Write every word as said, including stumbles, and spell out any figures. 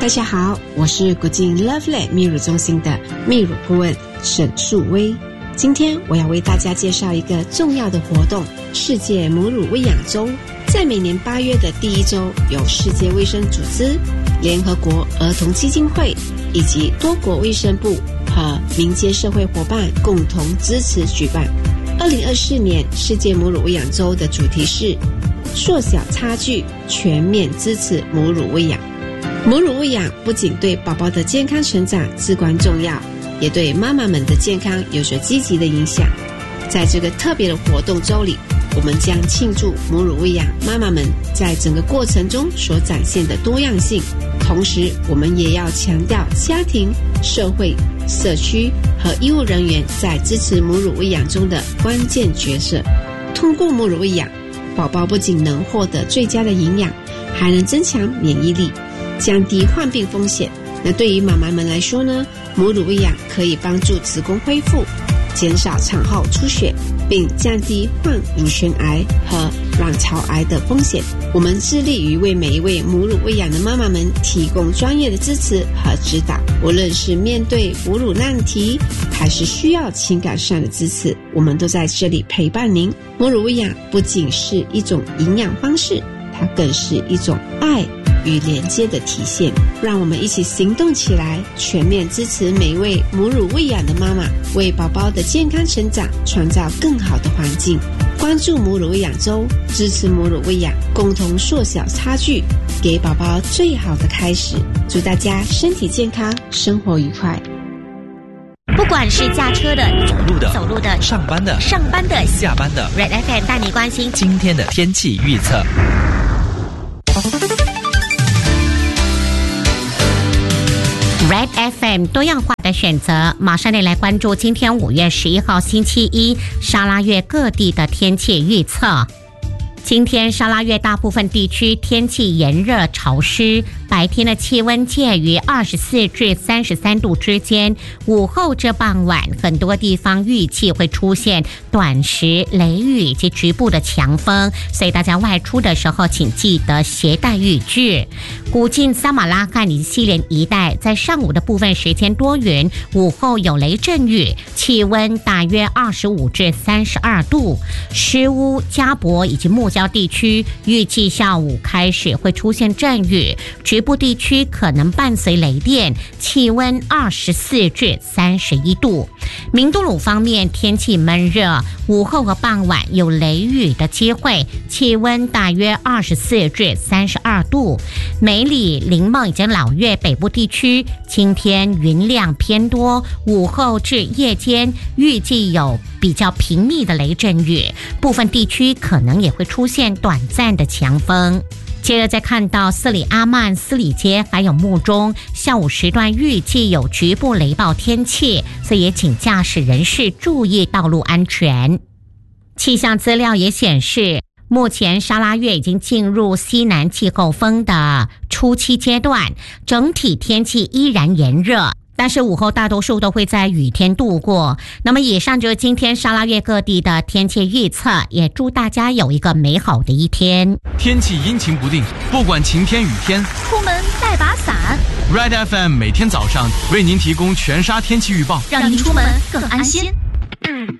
大家好，我是国境 Lovely 泌乳中心的泌乳顾问沈树薇。今天我要为大家介绍一个重要的活动——世界母乳喂养周。在每年八月的第一周，由世界卫生组织、联合国儿童基金会以及多国卫生部和民间社会伙伴共同支持举办。二零二四年世界母乳喂养周的主题是缩小差距，全面支持母乳喂养。母乳喂养不仅对宝宝的健康成长至关重要，也对妈妈们的健康有着积极的影响。在这个特别的活动周里，我们将庆祝母乳喂养妈妈们在整个过程中所展现的多样性，同时我们也要强调家庭、社会、社区和医务人员在支持母乳喂养中的关键角色。通过母乳喂养，宝宝不仅能获得最佳的营养，还能增强免疫力，降低患病风险。那对于妈妈们来说呢，母乳喂养可以帮助子宫恢复，减少产后出血，并降低患乳腺癌和卵巢癌的风险。我们致力于为每一位母乳喂养的妈妈们提供专业的支持和指导，无论是面对母乳难题，还是需要情感上的支持，我们都在这里陪伴您。母乳喂养不仅是一种营养方式，它更是一种爱与连接的体现。让我们一起行动起来，全面支持每一位母乳喂养的妈妈，为宝宝的健康成长创造更好的环境。关注母乳喂养周，支持母乳喂养，共同缩小差距，给宝宝最好的开始。祝大家身体健康，生活愉快。 不管是驾车的、 走路的、 走路的、 上班的、 上班的、 下班的 Red F M 带你关心今天的天气预测。 Red F M 多样化的选择，马上来关注今天五月十一号星期一沙拉越各地的天气预测。今天沙拉越大部分地区天气炎热潮湿，白天的气温介于二十四至三十三度之间，午后至傍晚很多地方预计会出现短时雷雨以及局部的强风，所以大家外出的时候请记得携带雨具。古晋撒马拉罕以及西连一带在上午的部分时间多云，午后有雷阵雨，气温大约二十五至三十二度。诗乌、加博以及木郊地区预计下午开始会出现阵雨，局部地区可能伴随雷电，气温二十四至三十一度。明都鲁方面天气闷热，午后和傍晚有雷雨的机会，气温大约二十四至三十二度。梅里、林梦以及老岳北部地区今天云量偏多，午后至夜间预计有比较频密的雷阵雨，部分地区可能也会出现短暂的强风。接着再看到斯里阿曼、斯里街还有木中，下午时段预计有局部雷暴天气，所以也请驾驶人士注意道路安全。气象资料也显示，目前沙拉越已经进入西南气候风的初期阶段，整体天气依然炎热，但是午后大多数都会在雨天度过。那么以上就是今天沙拉越各地的天气预测，也祝大家有一个美好的一天。 天气阴晴不定，不管晴天雨天， 出门带把伞。 Red F M 每天早上为您提供全沙天气预报， 让您出门更安心。